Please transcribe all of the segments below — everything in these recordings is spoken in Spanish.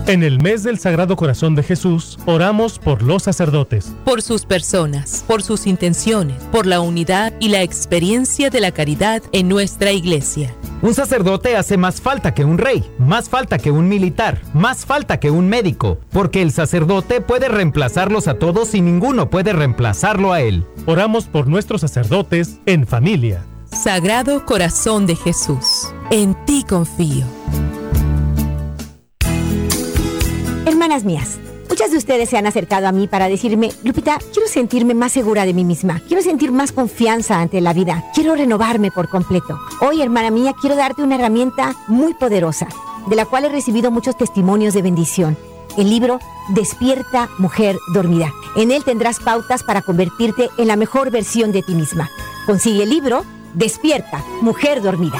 En el mes del Sagrado Corazón de Jesús, oramos por los sacerdotes. Por sus personas, por sus intenciones, por la unidad y la experiencia de la caridad en nuestra iglesia. Un sacerdote hace más falta que un rey, más falta que un militar, más falta que un médico, porque el sacerdote puede reemplazarlos a todos y ninguno puede reemplazarlo a él. Oramos por nuestros sacerdotes en familia. Sagrado Corazón de Jesús, en ti confío. Hermanas mías, muchas de ustedes se han acercado a mí para decirme: Lupita, quiero sentirme más segura de mí misma, quiero sentir más confianza ante la vida, quiero renovarme por completo. Hoy, hermana mía, quiero darte una herramienta muy poderosa, de la cual he recibido muchos testimonios de bendición. El libro Despierta, Mujer Dormida. En él tendrás pautas para convertirte en la mejor versión de ti misma. Consigue el libro Despierta, Mujer Dormida.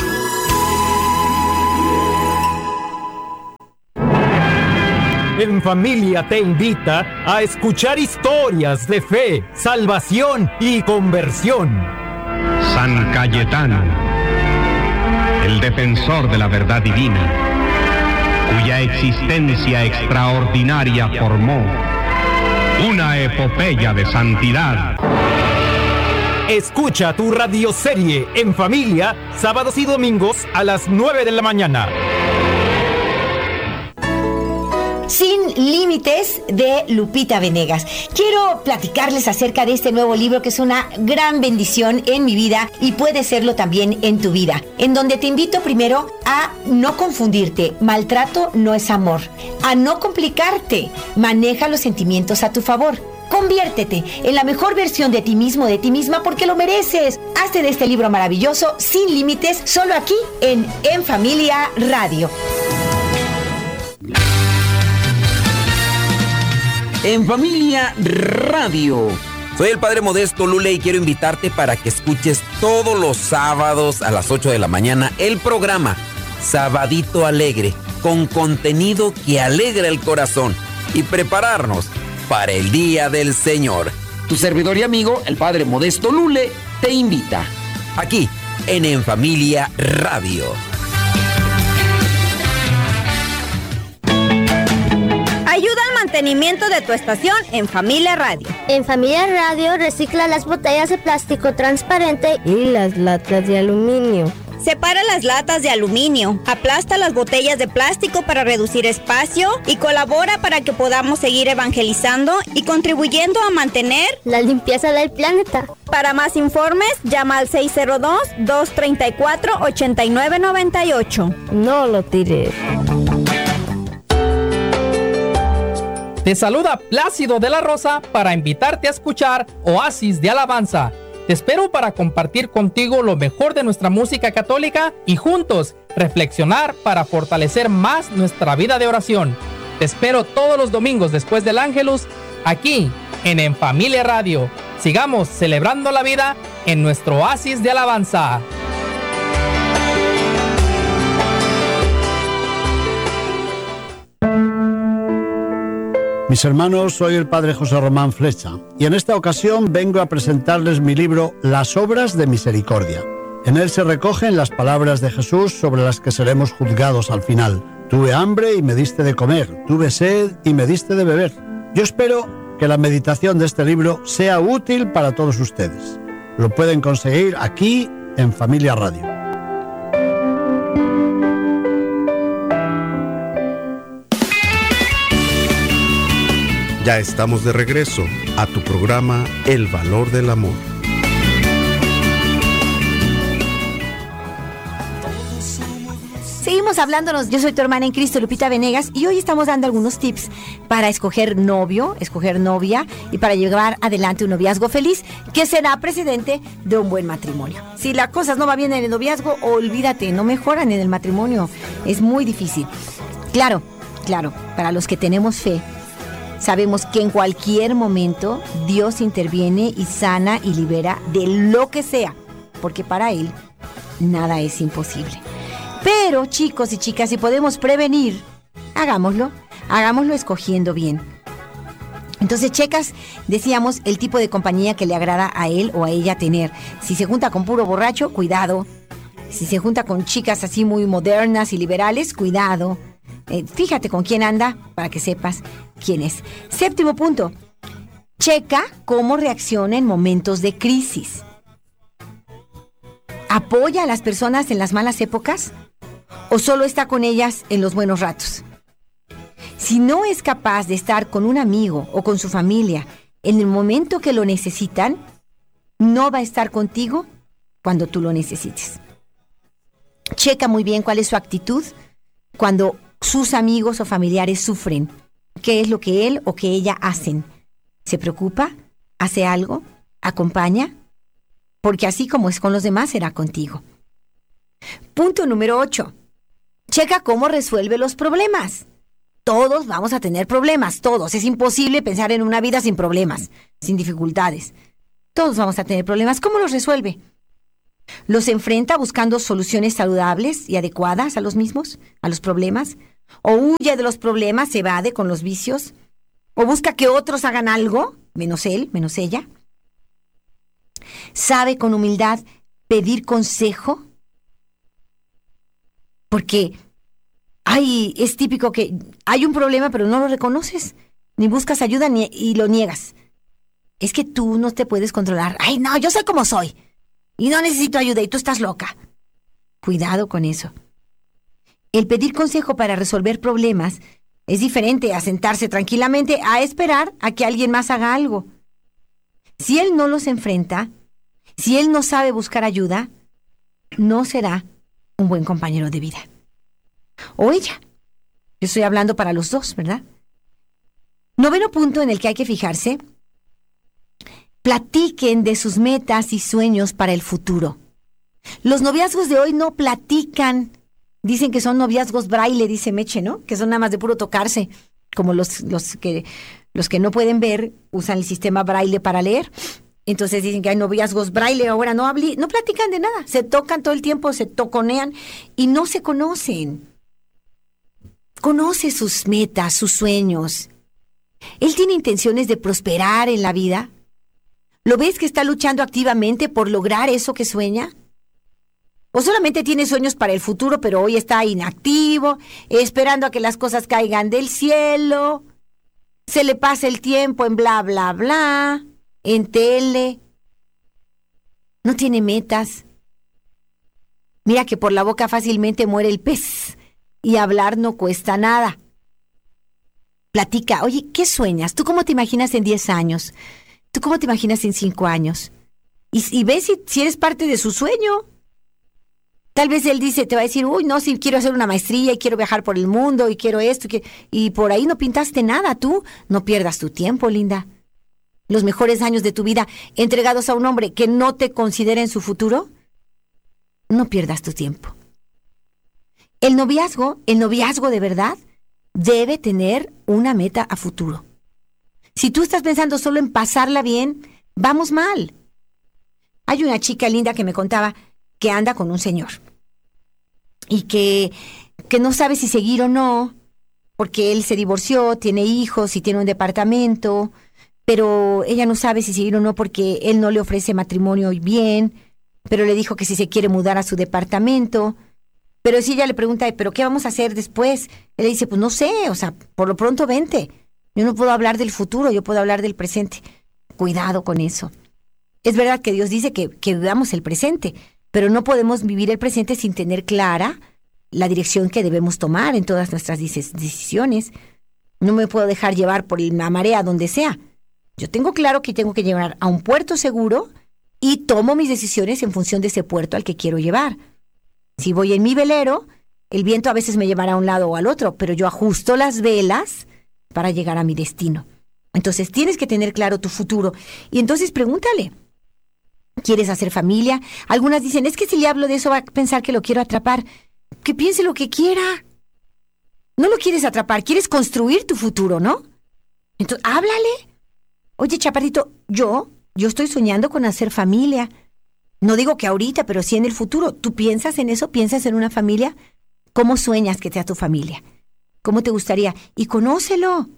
En Familia te invita a escuchar historias de fe, salvación y conversión. San Cayetano, el defensor de la verdad divina, cuya existencia extraordinaria formó una epopeya de santidad. Escucha tu radioserie En Familia, sábados y domingos a las 9 de la mañana. Sin Límites, de Lupita Venegas. Quiero platicarles acerca de este nuevo libro que es una gran bendición en mi vida y puede serlo también en tu vida, en donde te invito primero a no confundirte. Maltrato no es amor. A no complicarte. Maneja los sentimientos a tu favor. Conviértete en la mejor versión de ti mismo, de ti misma, porque lo mereces. Hazte de este libro maravilloso, Sin Límites, solo aquí en Familia Radio. En Familia Radio. Soy el Padre Modesto Lule y quiero invitarte para que escuches todos los sábados a las 8 de la mañana el programa Sabadito Alegre, con contenido que alegra el corazón y prepararnos para el Día del Señor. Tu servidor y amigo, el Padre Modesto Lule, te invita. Aquí, en Familia Radio. Ayuda al mantenimiento de tu estación en Familia Radio. En Familia Radio recicla las botellas de plástico transparente y las latas de aluminio. Separa las latas de aluminio, aplasta las botellas de plástico para reducir espacio y colabora para que podamos seguir evangelizando y contribuyendo a mantener la limpieza del planeta. Para más informes, llama al 602-234-8998. No lo tires. Te saluda Plácido de la Rosa para invitarte a escuchar Oasis de Alabanza. Te espero para compartir contigo lo mejor de nuestra música católica y juntos reflexionar para fortalecer más nuestra vida de oración. Te espero todos los domingos después del Ángelus, aquí en Familia Radio. Sigamos celebrando la vida en nuestro Oasis de Alabanza. Mis hermanos, soy el Padre José Román Flecha y en esta ocasión vengo a presentarles mi libro Las Obras de Misericordia. En él se recogen las palabras de Jesús sobre las que seremos juzgados al final. Tuve hambre y me diste de comer, tuve sed y me diste de beber. Yo espero que la meditación de este libro sea útil para todos ustedes. Lo pueden conseguir aquí en Familia Radio. Ya estamos de regreso a tu programa El Valor del Amor. Seguimos hablándonos. Yo soy tu hermana en Cristo, Lupita Venegas, y hoy estamos dando algunos tips para escoger novio, escoger novia y para llevar adelante un noviazgo feliz que será precedente de un buen matrimonio. Si las cosas no van bien en el noviazgo, olvídate, no mejoran en el matrimonio. Es muy difícil. Claro, para los que tenemos fe, sabemos que en cualquier momento Dios interviene y sana y libera de lo que sea, porque para Él nada es imposible. Pero, chicos y chicas, si podemos prevenir, hagámoslo escogiendo bien. Entonces checas, decíamos, el tipo de compañía que le agrada a él o a ella tener. Si se junta con puro borracho, cuidado. Si se junta con chicas así muy modernas y liberales, cuidado. Fíjate con quién anda para que sepas quién es. 7º punto. Checa cómo reacciona en momentos de crisis. ¿Apoya a las personas en las malas épocas o solo está con ellas en los buenos ratos? Si no es capaz de estar con un amigo o con su familia en el momento que lo necesitan, no va a estar contigo cuando tú lo necesites. Checa muy bien cuál es su actitud cuando sus amigos o familiares sufren. ¿Qué es lo que él o que ella hacen? ¿Se preocupa? ¿Hace algo? ¿Acompaña? Porque así como es con los demás, será contigo. Punto número 8. Checa cómo resuelve los problemas. Todos vamos a tener problemas, todos. Es imposible pensar en una vida sin problemas, sin dificultades. Todos vamos a tener problemas. ¿Cómo los resuelve? ¿Los enfrenta buscando soluciones saludables y adecuadas a los mismos, a los problemas? ¿O huye de los problemas, se evade con los vicios? ¿O busca que otros hagan algo, menos él, menos ella? ¿Sabe con humildad pedir consejo? Porque es típico que hay un problema pero no lo reconoces, ni buscas ayuda y lo niegas. Es que tú no te puedes controlar. Ay, no, yo soy como soy y no necesito ayuda y tú estás loca. Cuidado con eso. El pedir consejo para resolver problemas es diferente a sentarse tranquilamente a esperar a que alguien más haga algo. Si él no los enfrenta, si él no sabe buscar ayuda, no será un buen compañero de vida. O ella. Yo estoy hablando para los dos, ¿verdad? 9º punto en el que hay que fijarse. Platiquen de sus metas y sueños para el futuro. Los noviazgos de hoy no platican. Dicen que son noviazgos braille, dice Meche, ¿no? Que son nada más de puro tocarse. Como los que no pueden ver, usan el sistema braille para leer. Entonces dicen que hay noviazgos braille, ahora no platican de nada. Se tocan todo el tiempo, se toconean y no se conocen. Conoce sus metas, sus sueños. ¿Él tiene intenciones de prosperar en la vida? ¿Lo ves que está luchando activamente por lograr eso que sueña? ¿O solamente tiene sueños para el futuro, pero hoy está inactivo, esperando a que las cosas caigan del cielo? Se le pasa el tiempo en bla, bla, bla, en tele. No tiene metas. Mira que por la boca fácilmente muere el pez y hablar no cuesta nada. Platica, oye, ¿qué sueñas? ¿Tú cómo te imaginas en 10 años? ¿Tú cómo te imaginas en 5 años? Y ves si eres parte de su sueño. Tal vez él te va a decir, uy, no, si quiero hacer una maestría y quiero viajar por el mundo y quiero esto. Y por ahí no pintaste nada, tú. No pierdas tu tiempo, linda. Los mejores años de tu vida entregados a un hombre que no te considera en su futuro, no pierdas tu tiempo. El noviazgo de verdad, debe tener una meta a futuro. Si tú estás pensando solo en pasarla bien, vamos mal. Hay una chica linda que me contaba que anda con un señor y que no sabe si seguir o no, porque él se divorció, tiene hijos y tiene un departamento, pero ella no sabe si seguir o no porque él no le ofrece matrimonio bien, pero le dijo que si se quiere mudar a su departamento. Pero si ella le pregunta, ¿pero qué vamos a hacer después? Él le dice, pues no sé, por lo pronto vente. Yo no puedo hablar del futuro, yo puedo hablar del presente. Cuidado con eso. Es verdad que Dios dice que vivamos el presente, pero no podemos vivir el presente sin tener clara la dirección que debemos tomar en todas nuestras decisiones. No me puedo dejar llevar por la marea donde sea. Yo tengo claro que tengo que llevar a un puerto seguro y tomo mis decisiones en función de ese puerto al que quiero llevar. Si voy en mi velero, el viento a veces me llevará a un lado o al otro, pero yo ajusto las velas para llegar a mi destino. Entonces tienes que tener claro tu futuro. Y entonces pregúntale, ¿quieres hacer familia? Algunas dicen, es que si le hablo de eso va a pensar que lo quiero atrapar. Que piense lo que quiera. No lo quieres atrapar, quieres construir tu futuro, ¿no? Entonces, háblale. Oye, chaparrito, yo estoy soñando con hacer familia. No digo que ahorita, pero sí en el futuro. ¿Tú piensas en eso? ¿Piensas en una familia? ¿Cómo sueñas que sea tu familia? ¿Cómo te gustaría? Y conócelo.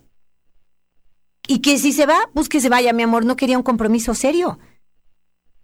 Y que si se va, pues que se vaya, mi amor. No quería un compromiso serio.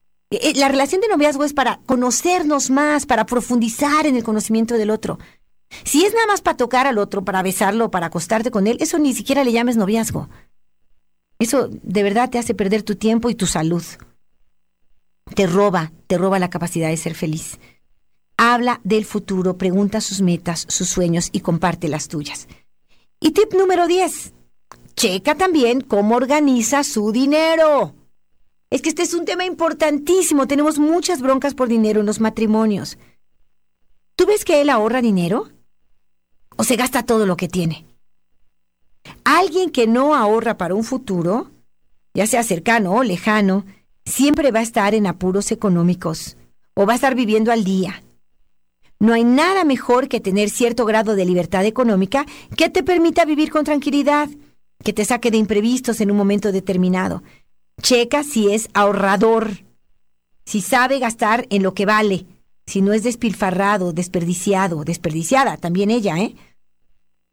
La relación de noviazgo es para conocernos más, para profundizar en el conocimiento del otro. Si es nada más para tocar al otro, para besarlo, para acostarte con él, eso ni siquiera le llames noviazgo. Eso de verdad te hace perder tu tiempo y tu salud. Te roba la capacidad de ser feliz. Habla del futuro, pregunta sus metas, sus sueños y comparte las tuyas. Y tip número 10. Checa también cómo organiza su dinero. Es que este es un tema importantísimo. Tenemos muchas broncas por dinero en los matrimonios. ¿Tú ves que él ahorra dinero? ¿O se gasta todo lo que tiene? Alguien que no ahorra para un futuro, ya sea cercano o lejano, siempre va a estar en apuros económicos o va a estar viviendo al día. No hay nada mejor que tener cierto grado de libertad económica que te permita vivir con tranquilidad, que te saque de imprevistos en un momento determinado. Checa si es ahorrador, si sabe gastar en lo que vale, si no es despilfarrado, desperdiciada, también ella,